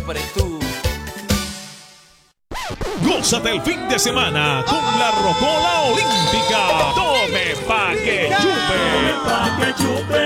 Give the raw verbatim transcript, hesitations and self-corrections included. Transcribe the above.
tú. Gózate el fin de semana con la Rocola Olímpica. Tome pa' que chupe. Pa' que chupe.